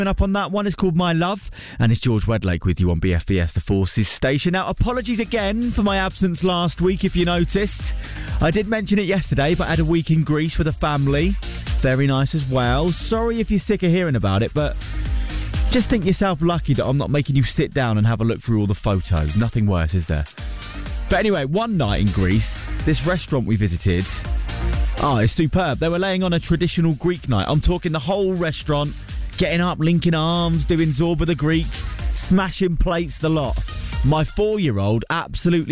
Up on that one is called My Love, and it's George Wedlake with you on BFBS, the Forces station. Now, apologies again for my absence last week, if you noticed. I did mention it yesterday, but I had a week in Greece with a family. Very nice as well. Sorry if you're sick of hearing about it, but just think yourself lucky that I'm not making you sit down and have a look through all the photos. Nothing worse, is there? But anyway, one night in Greece, this restaurant we visited, it's superb. They were laying on a traditional Greek night. I'm talking the whole restaurant, getting up, linking arms, doing Zorba the Greek, smashing plates, the lot. My 4-year-old absolutely